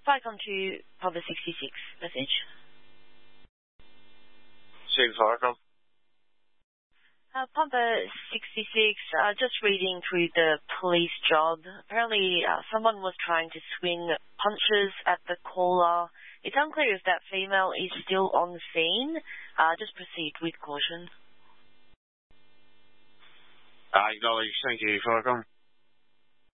back onto Papa 66 message. 6 Viacom. Papa 66, just reading through the police job. Apparently, someone was trying to swing punches at the caller. It's unclear if that female is still on the scene. Just proceed with caution. Acknowledge. Thank you, Viacom.